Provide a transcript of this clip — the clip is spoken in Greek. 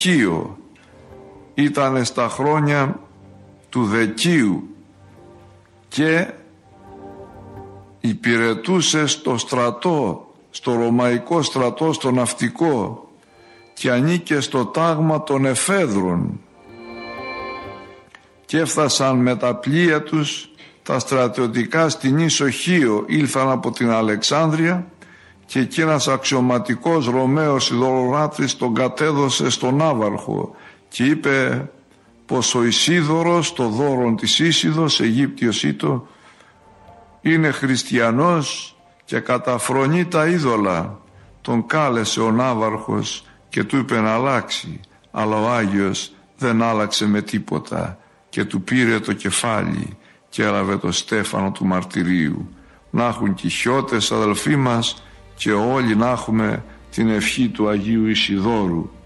Κίο. Ήτανε στα χρόνια του Δεκίου και υπηρετούσε στο στρατό, στο ρωμαϊκό στρατό, στο ναυτικό, και ανήκε στο τάγμα των Εφέδρων, και έφτασαν με τα πλοία τους τα στρατιωτικά στην ίσο Χίο, ήλθαν από την Αλεξάνδρεια, και εκείνας αξιωματικός Ρωμαίος ειδωλολάτρης τον κατέδωσε στον ναύαρχο και είπε πως ο Ισίδωρος, το δώρον της Ίσιδος, Αιγύπτιος ήτο, είναι χριστιανός και καταφρονεί τα είδωλα. Τον κάλεσε ο ναύαρχος και του είπε να αλλάξει, αλλά ο Άγιος δεν άλλαξε με τίποτα και του πήρε το κεφάλι και έλαβε το στέφανο του μαρτυρίου. Να έχουν και οι χιώτες, αδελφοί μας, και όλοι να έχουμε την ευχή του Αγίου Ισιδώρου.